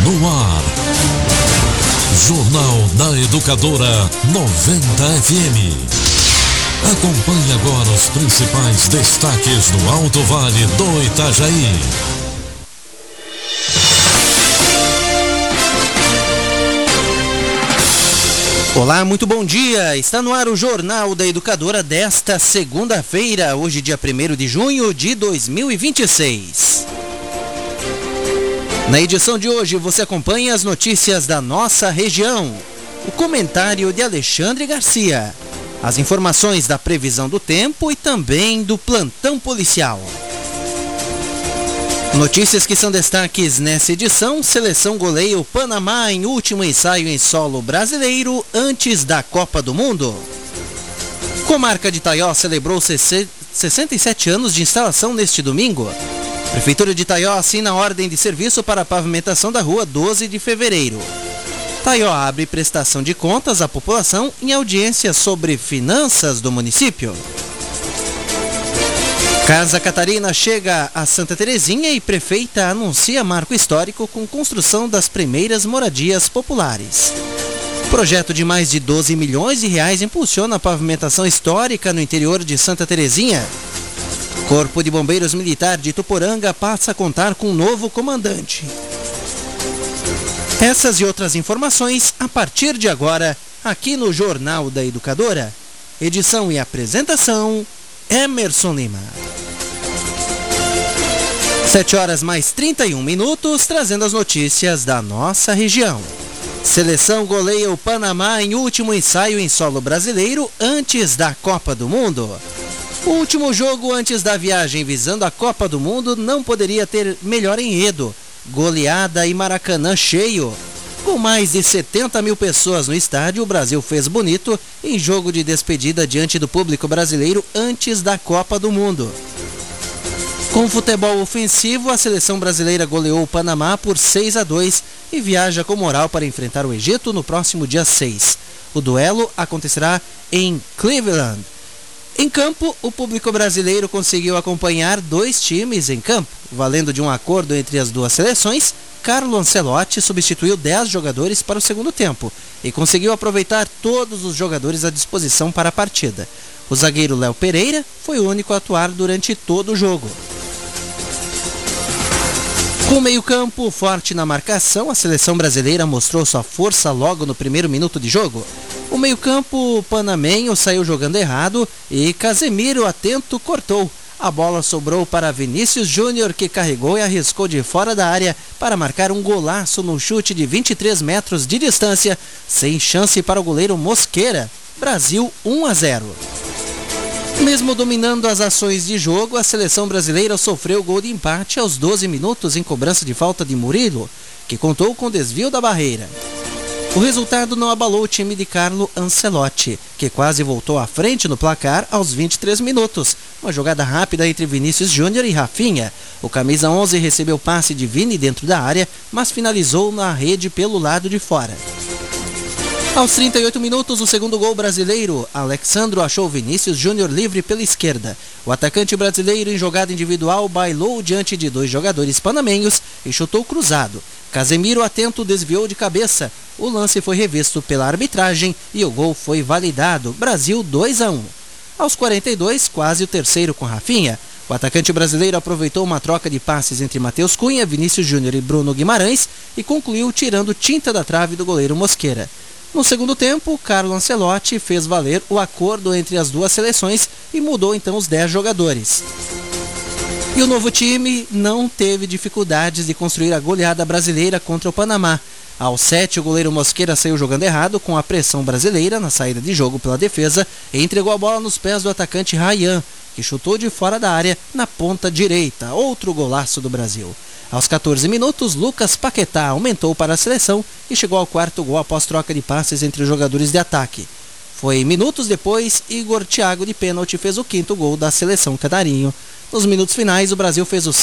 no ar. Jornal da Educadora 90 FM. Acompanhe agora os principais destaques no Alto Vale do Itajaí. Olá, muito bom dia. Está no ar o Jornal da Educadora desta segunda-feira, hoje dia 1º de junho de 2026. Na edição de hoje você acompanha as notícias da nossa região, o comentário de Alexandre Garcia, as informações da previsão do tempo e também do plantão policial. Notícias que são destaques nessa edição: seleção goleia o Panamá em último ensaio em solo brasileiro antes da Copa do Mundo. Comarca de Itaió celebrou 67 anos de instalação neste domingo. Prefeitura de Itaió assina a ordem de serviço para a pavimentação da rua 12 de fevereiro. Itaió abre prestação de contas à população em audiência sobre finanças do município. Casa Catarina chega a Santa Terezinha e prefeita anuncia marco histórico com construção das primeiras moradias populares. Projeto de mais de 12 milhões de reais impulsiona a pavimentação histórica no interior de Santa Terezinha. Corpo de Bombeiros Militar de Ituporanga passa a contar com um novo comandante. Essas e outras informações a partir de agora, aqui no Jornal da Educadora. Edição e apresentação, Emerson Lima. 7h mais 31, trazendo as notícias da nossa região. Seleção goleia o Panamá em último ensaio em solo brasileiro antes da Copa do Mundo. O último jogo antes da viagem visando a Copa do Mundo não poderia ter melhor enredo. Goleada e Maracanã cheio. Com mais de 70 mil pessoas no estádio, o Brasil fez bonito em jogo de despedida diante do público brasileiro antes da Copa do Mundo. Com futebol ofensivo, a seleção brasileira goleou o Panamá por 6-2 e viaja com moral para enfrentar o Egito no próximo dia 6. O duelo acontecerá em Cleveland. Em campo, o público brasileiro conseguiu acompanhar dois times em campo. Valendo de um acordo entre as duas seleções, Carlo Ancelotti substituiu 10 jogadores para o segundo tempo e conseguiu aproveitar todos os jogadores à disposição para a partida. O zagueiro Léo Pereira foi o único a atuar durante todo o jogo. Com o meio-campo forte na marcação, a seleção brasileira mostrou sua força logo no primeiro minuto de jogo. O meio-campo panamenho saiu jogando errado e Casemiro, atento, cortou. A bola sobrou para Vinícius Júnior, que carregou e arriscou de fora da área para marcar um golaço no chute de 23 metros de distância, sem chance para o goleiro Mosquera. Brasil 1-0. Mesmo dominando as ações de jogo, a seleção brasileira sofreu gol de empate aos 12 minutos em cobrança de falta de Murilo, que contou com desvio da barreira. O resultado não abalou o time de Carlo Ancelotti, que quase voltou à frente no placar aos 23 minutos. Uma jogada rápida entre Vinícius Júnior e Rafinha. O camisa 11 recebeu passe de Vini dentro da área, mas finalizou na rede pelo lado de fora. Aos 38 minutos, o segundo gol brasileiro, Alexandro achou Vinícius Júnior livre pela esquerda. O atacante brasileiro, em jogada individual, bailou diante de dois jogadores panamenhos e chutou cruzado. Casemiro, atento, desviou de cabeça. O lance foi revisto pela arbitragem e o gol foi validado. Brasil 2-1. Aos 42, quase o terceiro com Rafinha. O atacante brasileiro aproveitou uma troca de passes entre Matheus Cunha, Vinícius Júnior e Bruno Guimarães e concluiu tirando tinta da trave do goleiro Mosquera. No segundo tempo, Carlo Ancelotti fez valer o acordo entre as duas seleções e mudou então os 10 jogadores. E o novo time não teve dificuldades de construir a goleada brasileira contra o Panamá. Aos 7, o goleiro Mosquera saiu jogando errado com a pressão brasileira na saída de jogo pela defesa e entregou a bola nos pés do atacante Ryan, que chutou de fora da área na ponta direita. Outro golaço do Brasil. Aos 14 minutos, Lucas Paquetá aumentou para a seleção e chegou ao quarto gol após troca de passes entre os jogadores de ataque. Foi minutos depois, Igor Thiago de pênalti fez o quinto gol da seleção canarinho. Nos minutos finais, o Brasil fez o